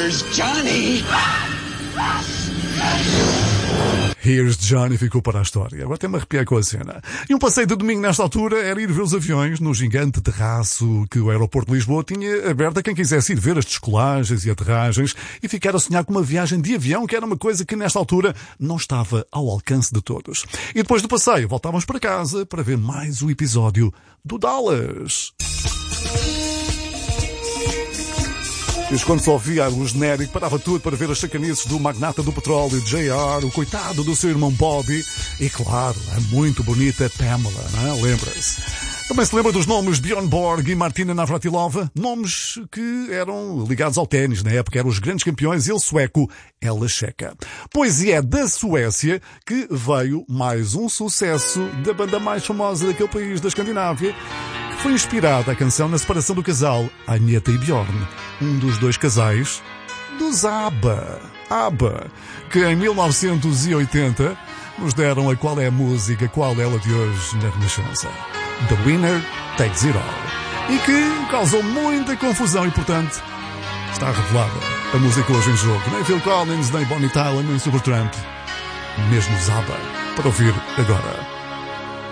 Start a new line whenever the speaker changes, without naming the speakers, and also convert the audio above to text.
Here's Johnny.
Here's Johnny ficou para a história. Agora até me arrepiei com a cena. E um passeio de domingo nesta altura era ir ver os aviões no gigante terraço que o aeroporto de Lisboa tinha aberto a quem quisesse ir ver as descolagens e aterragens e ficar a sonhar com uma viagem de avião, que era uma coisa que nesta altura não estava ao alcance de todos. E depois do passeio voltávamos para casa para ver mais um episódio do Dallas. E quando só ouvia o genérico, parava tudo para ver as sacanices do magnata do petróleo, JR, o coitado do seu irmão Bobby e, claro, a muito bonita Pamela, não é? Lembra-se? Também se lembra dos nomes Bjorn Borg e Martina Navratilova, nomes que eram ligados ao ténis, na época eram os grandes campeões, ele sueco, ela checa. Pois é da Suécia que veio mais um sucesso da banda mais famosa daquele país da Escandinávia, que foi inspirada a canção na separação do casal Agneta e Bjorn, um dos dois casais dos ABBA. ABBA, que em 1980 nos deram a qual é a música, qual é ela de hoje na Renascença. The Winner Takes It All. E que causou muita confusão e, portanto, está revelada a música hoje em jogo. Nem Phil Collins, nem Bonnie Tyler, nem Supertramp. Mesmo os ABBA. Para ouvir agora.